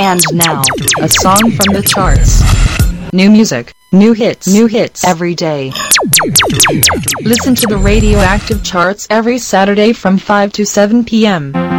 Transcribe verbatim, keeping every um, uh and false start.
And now, a song from the charts. New music, new hits, new hits every day. Listen to the Radioactive charts every Saturday from five to seven p m